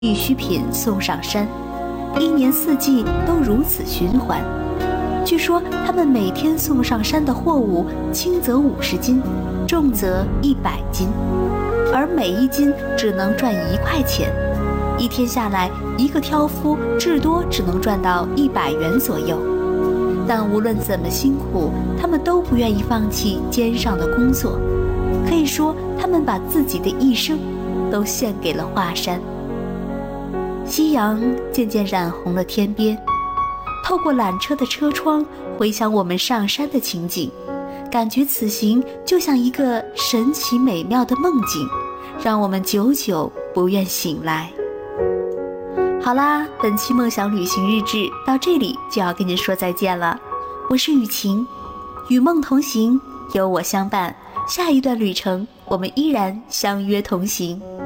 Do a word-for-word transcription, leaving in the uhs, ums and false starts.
必需品送上山，一年四季都如此循环。据说他们每天送上山的货物轻则五十斤，重则一百斤，而每一斤只能赚一块钱。一天下来，一个挑夫至多只能赚到一百元左右。但无论怎么辛苦，他们都不愿意放弃肩上的工作。可以说，他们把自己的一生都献给了华山。夕阳渐渐染红了天边，透过缆车的车窗，回想我们上山的情景，感觉此行就像一个神奇美妙的梦境，让我们久久不愿醒来。好啦，本期梦想旅行日志到这里就要跟您说再见了。我是雨晴，与梦同行，有我相伴，下一段旅程我们依然相约同行。